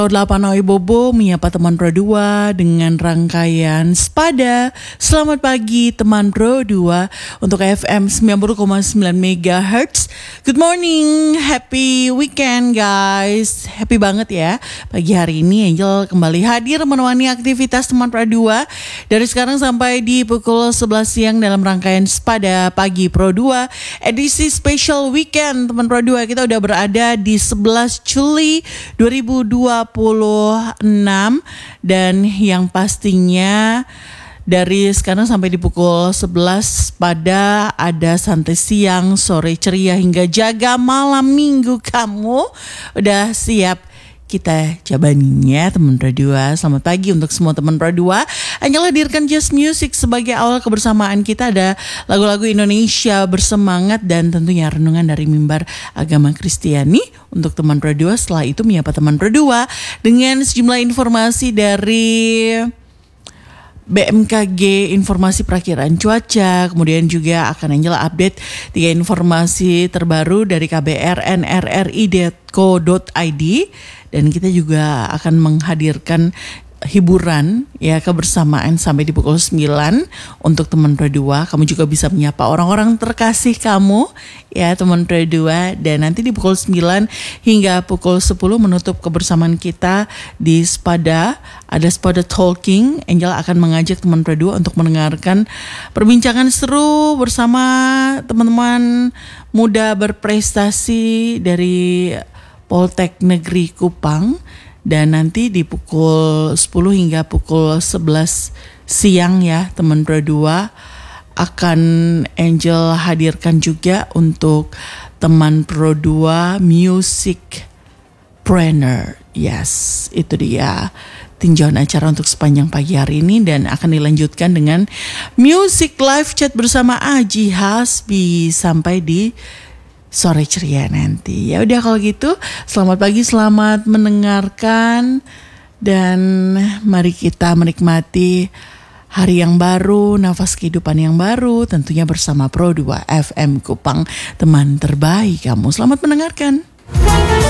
8 Oi Bobo menyapa teman Pro 2 dengan rangkaian Sepada. Selamat pagi teman Pro 2 untuk FM 90,9 MHz. Good morning, happy weekend guys. Happy banget ya. Pagi hari ini Angel kembali hadir menemani aktivitas teman Pro 2 dari sekarang sampai di pukul 11 siang dalam rangkaian Sepada Pagi Pro 2 edisi special weekend teman Pro 2. Kita udah berada di 11 Juli 2026 dan yang pastinya dari sekarang sampai di pukul 11 pada ada santai siang, sore ceria hingga jaga malam minggu. Kamu udah siap? Kita jabanin ya teman Pro 2. Selamat pagi untuk semua teman Pro 2. Angel hadirkan Just Music sebagai awal kebersamaan kita. Ada lagu-lagu Indonesia bersemangat dan tentunya renungan dari mimbar agama Kristiani untuk teman Pro 2. Setelah itu menyapa teman Pro 2 dengan sejumlah informasi dari BMKG, informasi perakiraan cuaca, kemudian juga akan Angel update 3 informasi terbaru dari KBR nrri.co.id, dan kita juga akan menghadirkan hiburan ya, kebersamaan sampai di pukul 9 untuk teman Pro 2. Kamu juga bisa menyapa orang-orang terkasih kamu ya teman Pro 2, dan nanti di pukul 9 hingga pukul 10 menutup kebersamaan kita di Sepada. Ada Sepada Talking. Angel akan mengajak teman Pro 2 untuk mendengarkan perbincangan seru bersama teman-teman muda berprestasi dari Poltek Negeri Kupang. Dan nanti di pukul 10 hingga pukul 11 siang ya teman Pro 2 akan Angel hadirkan juga untuk teman Pro 2 Music Planner. Yes, itu dia tinjauan acara untuk sepanjang pagi hari ini, dan akan dilanjutkan dengan music live chat bersama Aji Hasbi sampai di sore ceria nanti. Ya udah kalau gitu, selamat pagi, selamat mendengarkan, dan mari kita menikmati hari yang baru, nafas kehidupan yang baru, tentunya bersama Pro 2 FM Kupang, teman terbaik kamu. Selamat mendengarkan.